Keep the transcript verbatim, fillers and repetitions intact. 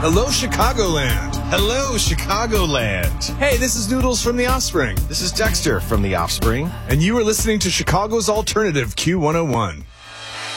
Hello, Chicagoland. Hello, Chicagoland. Hey, this is Noodles from The Offspring. This is Dexter from The Offspring. And you are listening to Chicago's Alternative Q one oh one.